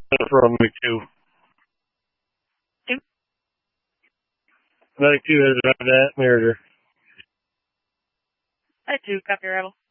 from Medic 2. Medic 2 has arrived at Meritor. Medic 2, copy arrival.